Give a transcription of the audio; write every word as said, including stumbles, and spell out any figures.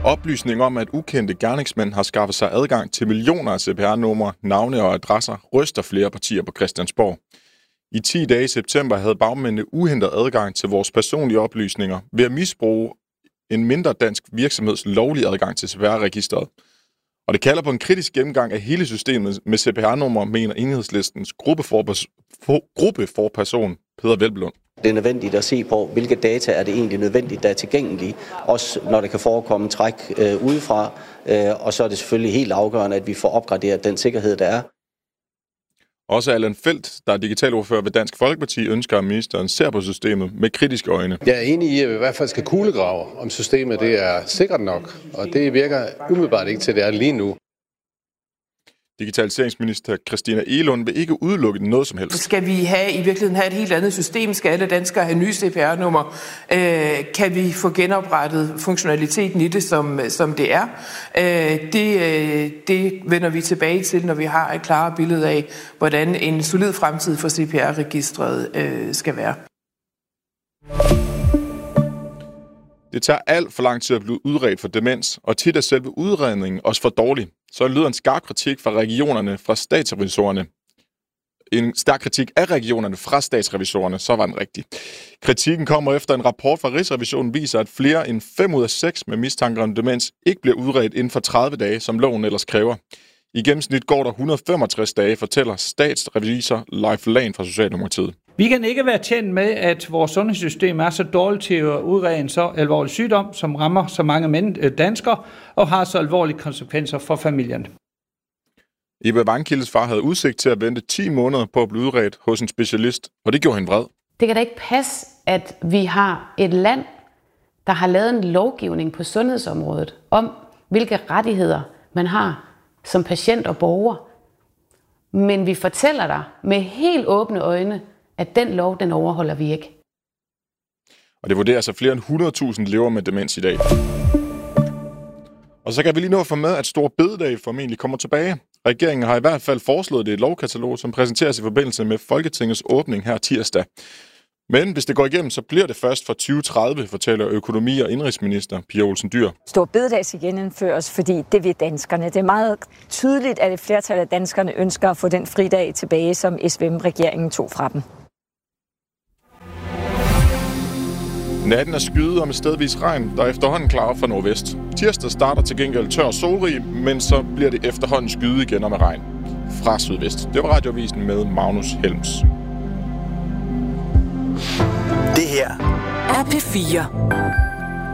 Oplysning om, at ukendte gerningsmænd har skaffet sig adgang til millioner af C P R-numre, navne og adresser, ryster flere partier på Christiansborg. I ti dage i september havde bagmændene uhindret adgang til vores personlige oplysninger ved at misbruge en mindre dansk virksomheds lovlige adgang til C P R-registret. Og det kalder på en kritisk gennemgang af hele systemet med C P R-numre, mener Enhedslistens gruppeforperson Peder Hvelplund. Det er nødvendigt at se på, hvilke data er det egentlig nødvendigt, der er tilgængelige, også når der kan forekomme træk øh, udefra. Øh, og så er det selvfølgelig helt afgørende, at vi får opgraderet den sikkerhed, der er. Også Allan Feldt, der er digitalordfører ved Dansk Folkeparti, ønsker, at ministeren ser på systemet med kritiske øjne. Jeg er enig i, at vi i hvert fald skal kuglegrave, om systemet det er sikkert nok, og det virker umiddelbart ikke til, det er lige nu. Digitaliseringsminister Christina Egelund vil ikke udelukke noget som helst. Skal vi have, i virkeligheden have et helt andet system? Skal alle danskere have nye C P R-nummer? Øh, kan vi få genoprettet funktionaliteten i det, som, som det er? Øh, det, øh, det vender vi tilbage til, når vi har et klare billede af, hvordan en solid fremtid for C P R-registret øh, skal være. Det tager alt for lang tid at blive udredt for demens, og tit er selve udredningen også for dårlig. Så lyder en skarp kritik fra regionerne fra statsrevisorerne. En stærk kritik af regionerne fra statsrevisorerne, så var den rigtig. Kritikken kommer efter en rapport fra Rigsrevisionen viser, at flere end fem ud af seks med mistanke om demens ikke bliver udredt inden for tredive dage, som loven ellers kræver. I gennemsnit går der et hundrede og femogtres dage, fortæller statsrevisor Leif Lahn fra Socialdemokratiet. Vi kan ikke være tjent med, at vores sundhedssystem er så dårligt til at udrede en så alvorlig sygdom, som rammer så mange danskere og har så alvorlige konsekvenser for familien. Ebbe Vangkildes far havde udsigt til at vente ti måneder på at blive udredt hos en specialist, og det gjorde hende vred. Det kan da ikke passe, at vi har et land, der har lavet en lovgivning på sundhedsområdet om, hvilke rettigheder man har som patient og borger. Men vi fortæller dig med helt åbne øjne, at den lov, den overholder vi ikke. Og det vurderer sig flere end hundrede tusind lever med demens i dag. Og så kan vi lige nå at få med, at Store Bededag formentlig kommer tilbage. Regeringen har i hvert fald foreslået det i et lovkatalog, som præsenteres i forbindelse med Folketingets åbning her tirsdag. Men hvis det går igennem, så bliver det først fra tyve tredive, fortæller økonomi- og indrigsminister Pia Olsen Dyhr. Store Bededag skal genindføres, fordi det vil danskerne. Det er meget tydeligt, at et flertal af danskerne ønsker at få den fridag tilbage, som S V M-regeringen tog fra dem. Natten er skyet og med stedvis regn, der er efterhånden klar fra nordvest. Tirsdag starter til gengæld tør og solrig, men så bliver det efterhånden skyet igen og med regn. Fra sydvest. Det var Radioavisen med Magnus Helms. Det her er P fire.